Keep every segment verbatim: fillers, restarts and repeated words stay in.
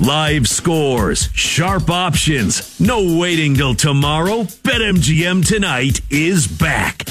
Live scores, sharp options, no waiting till tomorrow. BetMGM Tonight is back.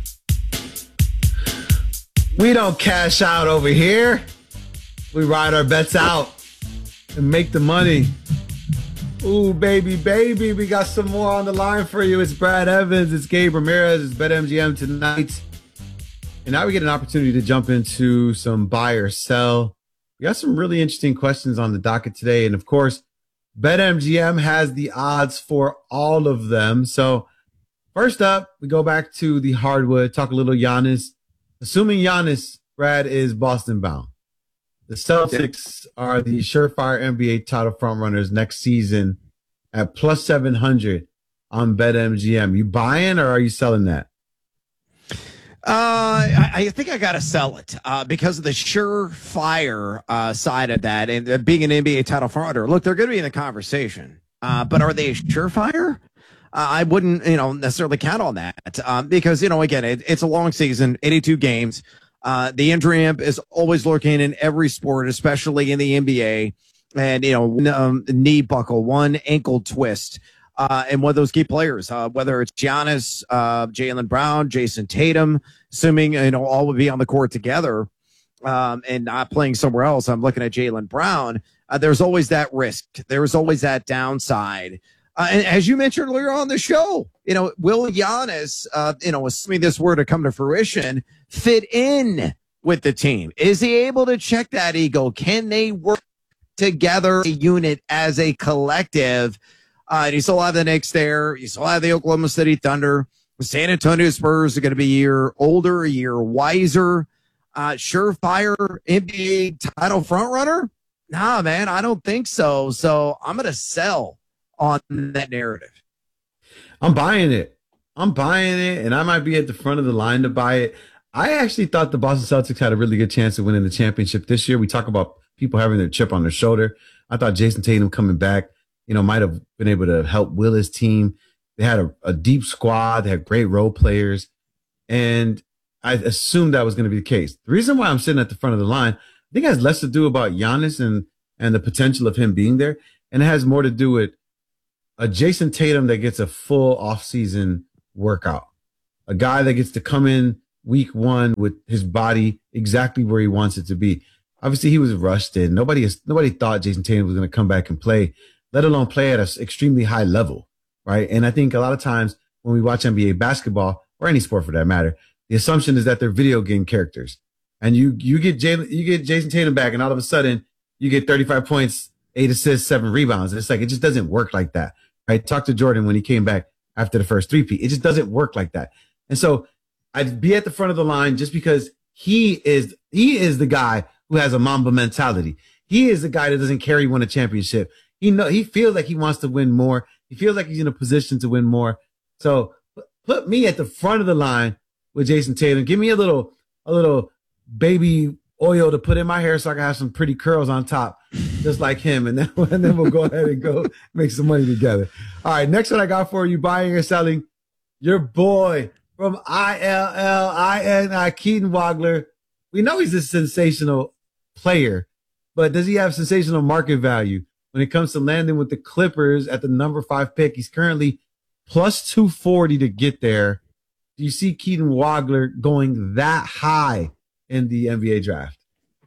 We don't cash out over here. We ride our bets out and make the money. Ooh, baby, baby, we got some more on the line for you. It's Brad Evans, it's Gabe Ramirez, it's BetMGM Tonight. And now we get an opportunity to jump into some buy or sell. We got some really interesting questions on the docket today. And of course, BetMGM has the odds for all of them. So first up, we go back to the hardwood, talk a little Giannis. Assuming Giannis, Brad, is Boston bound. The Celtics are the surefire N B A title frontrunners next season at plus seven hundred on BetMGM. You buying or are you selling that? Uh, I, I think I got to sell it uh, because of the surefire uh, side of that and uh, being an N B A title frontrunner. Look, they're going to be in the conversation, uh, but are they surefire? Uh, I wouldn't, you know, necessarily count on that um, because, you know, again, it, it's a long season, eighty-two games. Uh, the injury amp is always lurking in every sport, especially in the N B A. And, you know, um, knee buckle, one ankle twist. Uh, and one of those key players, uh, whether it's Giannis, uh, Jaylen Brown, Jason Tatum, assuming, you know, all would be on the court together um, and not playing somewhere else. I'm looking at Jaylen Brown. Uh, there's always that risk. There's always that downside. Uh, and as you mentioned earlier on the show, you know, will Giannis, uh, you know, assuming this were to come to fruition, fit in with the team? Is he able to check that ego? Can they work together, a unit as a collective? Uh, and you still have the Knicks there. You still have the Oklahoma City Thunder. The San Antonio Spurs are going to be a year older, a year wiser. Uh, surefire N B A title frontrunner? Nah, man, I don't think so. So I'm going to sell on that narrative. I'm buying it. I'm buying it, and I might be at the front of the line to buy it. I actually thought the Boston Celtics had a really good chance of winning the championship this year. We talk about people having their chip on their shoulder. I thought Jason Tatum coming back, you know, might have been able to help will his team. They had a, a deep squad. They had great role players. And I assumed that was going to be the case. The reason why I'm sitting at the front of the line, I think it has less to do about Giannis and, and the potential of him being there. And it has more to do with a Jason Tatum that gets a full offseason workout, a guy that gets to come in week one with his body exactly where he wants it to be. Obviously, he was rushed in. Nobody is, nobody thought Jason Tatum was going to come back and play, let alone play at an extremely high level, right? And I think a lot of times when we watch N B A basketball, or any sport for that matter, the assumption is that they're video game characters. And you you get Jaylen, you get Jason Tatum back, and all of a sudden you get thirty-five points, eight assists, seven rebounds. And it's like, it just doesn't work like that. Right? Talk to Jordan when he came back after the first three-peat. It just doesn't work like that. And so I'd be at the front of the line just because he is, he is the guy who has a Mamba mentality. He is the guy that doesn't care he won a championship. He know, he feels like he wants to win more. He feels like he's in a position to win more. So put me at the front of the line with Jason Tatum. Give me a little, a little baby oil to put in my hair so I can have some pretty curls on top, just like him. And then, and then we'll go ahead and go make some money together. All right. Next one I got for you, buying or selling, your boy from I L L I N I, Keaton Wagler. We know he's a sensational player, but does he have sensational market value? When it comes to landing with the Clippers at the number five pick, he's currently plus two forty to get there. Do you see Keaton Wagler going that high in the N B A draft?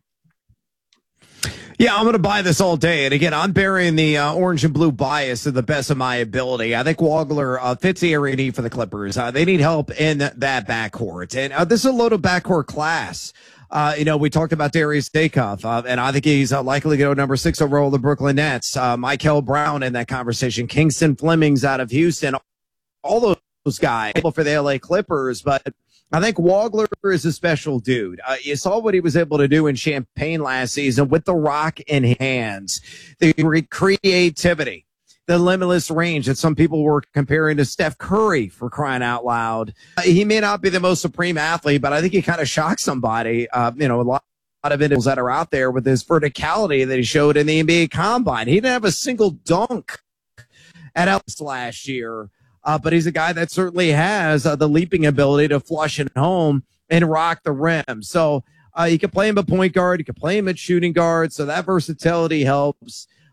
Yeah, I'm going to buy this all day. And again, I'm burying the uh, orange and blue bias to the best of my ability. I think Wagler uh, fits the area need for the Clippers. Uh, they need help in that backcourt. And uh, this is a loaded backcourt class. Uh, you know, we talked about Darius Dakoff, uh, and I think he's uh, likely to go number six overall, the Brooklyn Nets. Uh, Michael Brown in that conversation. Kingston Fleming's out of Houston. All those guys for the L A Clippers, but I think Wagler is a special dude. Uh, you saw what he was able to do in Champaign last season with the rock in his hands, the creativity, the limitless range that some people were comparing to Steph Curry, for crying out loud. Uh, he may not be the most supreme athlete, but I think he kind of shocked somebody. Uh, you know, a lot, a lot of individuals that are out there with his verticality that he showed in the N B A Combine. He didn't have a single dunk at Ellis last year. Uh, but he's a guy that certainly has uh, the leaping ability to flush it home and rock the rim. So uh, you can play him at point guard. You can play him at shooting guard. So that versatility helps.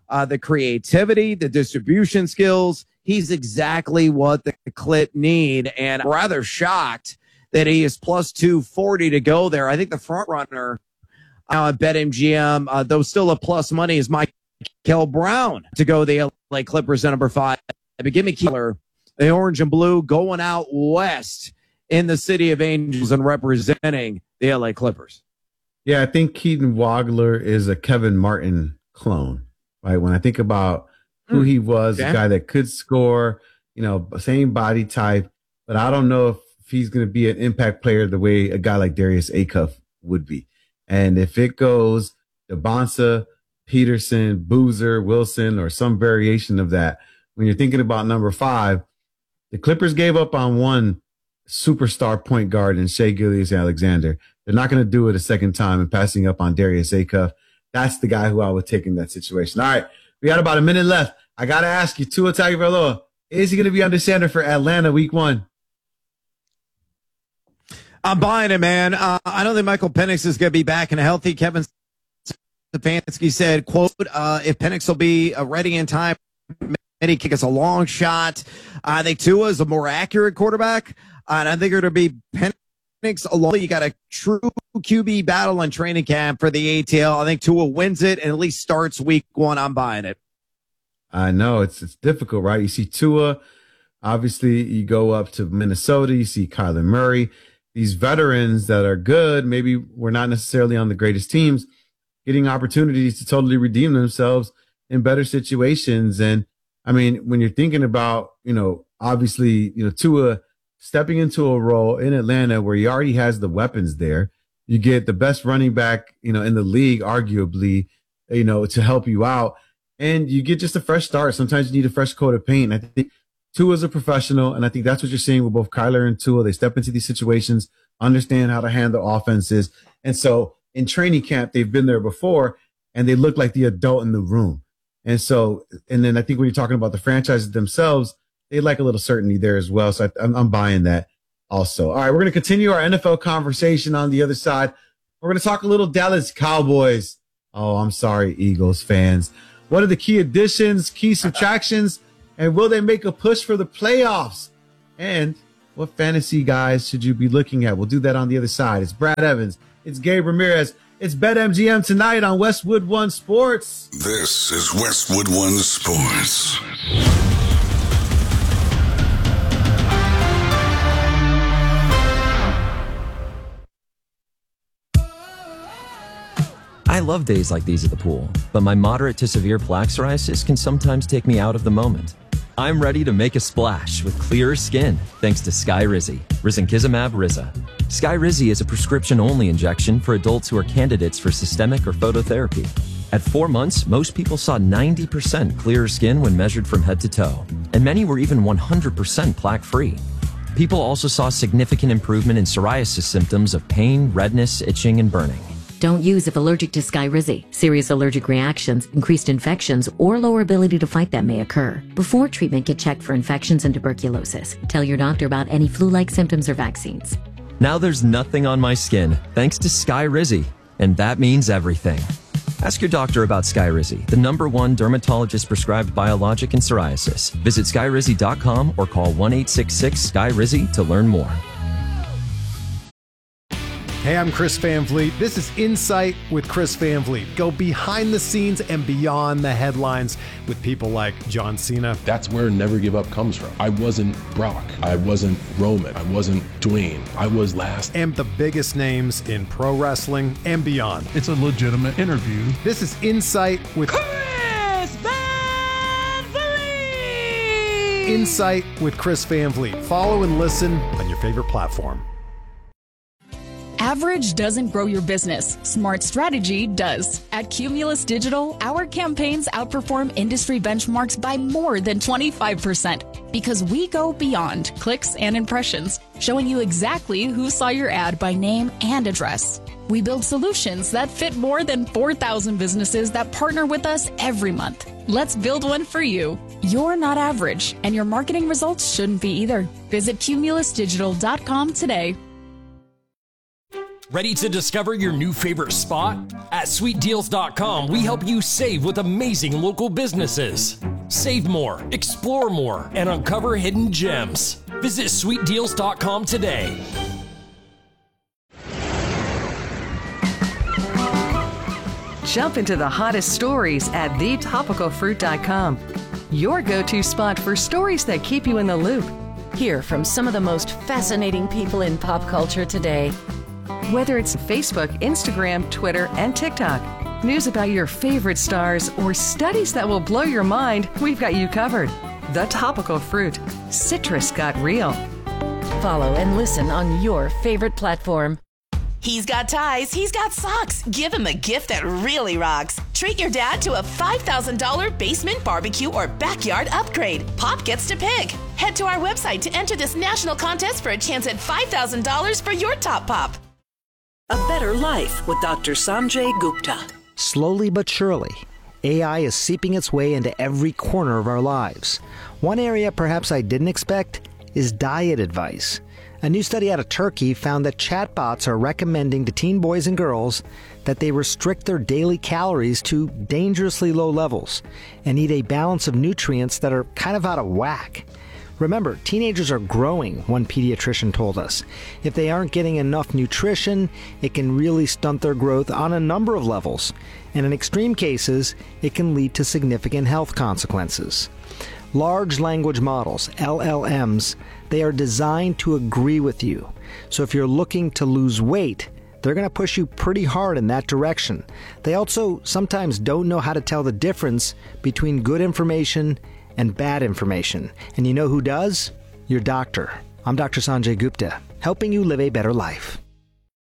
uh, the creativity, the distribution skills. He's exactly what the Clip need, and I'm rather shocked that he is plus two forty to go there. I think the front runner uh, at BetMGM, uh, though still a plus money, is Michael Brown to go the L A Clippers at number five. But give me Keeler, the orange and blue, going out west in the City of Angels and representing the L A Clippers. Yeah, I think Keaton Wagler is a Kevin Martin clone, right? When I think about who he was, okay. a guy that could score, you know, same body type, but I don't know if he's going to be an impact player the way a guy like Darius Acuff would be. And if it goes to Bonsa, Peterson, Boozer, Wilson, or some variation of that, when you're thinking about number five, the Clippers gave up on one superstar point guard in Shai Gilgeous-Alexander. They're not going to do it a second time and passing up on Darius Acuff. That's the guy who I would take in that situation. All right, we got about a minute left. I got to ask you, Tua Tagovailoa, is he going to be under center for Atlanta week one? I'm buying it, man. Uh, I don't think Michael Penix is going to be back and healthy. Kevin Stefanski said, quote, uh, if Penix will be uh, ready in time, he kick us a long shot. I think Tua is a more accurate quarterback. Uh, and I think it'll be Penix alone. You got a true Q B battle in training camp for the A T L. I think Tua wins it and at least starts week one. I'm buying it. I know it's it's difficult, right? You see Tua, obviously you go up to Minnesota, you see Kyler Murray. These veterans that are good, maybe we're not necessarily on the greatest teams, getting opportunities to totally redeem themselves in better situations. And I mean, when you're thinking about, you know, obviously, you know, Tua stepping into a role in Atlanta where he already has the weapons there, you get the best running back, you know, in the league, arguably, you know, to help you out. And you get just a fresh start. Sometimes you need a fresh coat of paint. I think Tua's a professional, and I think that's what you're seeing with both Kyler and Tua. They step into these situations, understand how to handle offenses. And so in training camp, they've been there before, and they look like the adult in the room. And so, and then I think when you're talking about the franchises themselves, they like a little certainty there as well. So I, I'm, I'm buying that also. All right, we're going to continue our N F L conversation on the other side. We're going to talk a little Dallas Cowboys. Oh, I'm sorry, Eagles fans. What are the key additions, key subtractions, and will they make a push for the playoffs? And what fantasy guys should you be looking at? We'll do that on the other side. It's Brad Evans. It's Gabe Ramirez. It's BetMGM tonight on Westwood One Sports. This is Westwood One Sports. I love days like these at the pool, but my moderate to severe plaque psoriasis can sometimes take me out of the moment. I'm ready to make a splash with clearer skin thanks to Skyrizi, risankizumab Riza. Skyrizi is a prescription-only injection for adults who are candidates for systemic or phototherapy. At four months, most people saw ninety percent clearer skin when measured from head to toe, and many were even one hundred percent plaque-free. People also saw significant improvement in psoriasis symptoms of pain, redness, itching, and burning. Don't use if allergic to Skyrizi. Serious allergic reactions, increased infections, or lower ability to fight them may occur. Before treatment, get checked for infections and tuberculosis. Tell your doctor about any flu-like symptoms or vaccines. Now there's nothing on my skin, thanks to Skyrizi, and that means everything. Ask your doctor about Skyrizi, the number one dermatologist-prescribed biologic in psoriasis. Visit skyrizi dot com or call one eight six six Sky Rizi to learn more. Hey, I'm Chris Van Vliet. This is Insight with Chris Van Vliet. Go behind the scenes and beyond the headlines with people like John Cena. That's where Never Give Up comes from. I wasn't Brock. I wasn't Roman. I wasn't Dwayne. I was last. And the biggest names in pro wrestling and beyond. It's a legitimate interview. This is Insight with Chris Van Vliet. Insight with Chris Van Vliet. Follow and listen on your favorite platform. Average doesn't grow your business. Smart strategy does. At Cumulus Digital, our campaigns outperform industry benchmarks by more than twenty-five percent because we go beyond clicks and impressions, showing you exactly who saw your ad by name and address. We build solutions that fit more than four thousand businesses that partner with us every month. Let's build one for you. You're not average, and your marketing results shouldn't be either. Visit cumulus digital dot com today. Ready to discover your new favorite spot? At sweet deals dot com, we help you save with amazing local businesses. Save more, explore more, and uncover hidden gems. Visit sweet deals dot com today. Jump into the hottest stories at the topical fruit dot com. Your go-to spot for stories that keep you in the loop. Hear from some of the most fascinating people in pop culture today. Whether it's Facebook, Instagram, Twitter, and TikTok, news about your favorite stars, or studies that will blow your mind, we've got you covered. The Topical Fruit. Citrus got real. Follow and listen on your favorite platform. He's got ties, he's got socks. Give him a gift that really rocks. Treat your dad to a five thousand dollars basement barbecue or backyard upgrade. Pop gets to pick. Head to our website to enter this national contest for a chance at five thousand dollars for your top pop. A Better Life with Doctor Sanjay Gupta. Slowly but surely, A I is seeping its way into every corner of our lives. One area perhaps I didn't expect is diet advice. A new study out of Turkey found that chatbots are recommending to teen boys and girls that they restrict their daily calories to dangerously low levels and eat a balance of nutrients that are kind of out of whack. Remember, teenagers are growing, one pediatrician told us. If they aren't getting enough nutrition, it can really stunt their growth on a number of levels. And in extreme cases, it can lead to significant health consequences. Large language models, L L Ms, they are designed to agree with you. So if you're looking to lose weight, they're going to push you pretty hard in that direction. They also sometimes don't know how to tell the difference between good information and bad information. And you know who does? Your doctor. I'm Doctor Sanjay Gupta, helping you live a better life.